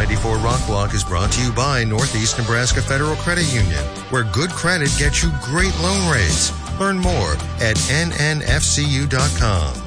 94 Rock Block is brought to you by Northeast Nebraska Federal Credit Union, where good credit gets you great loan rates. Learn more at nnfcu.com.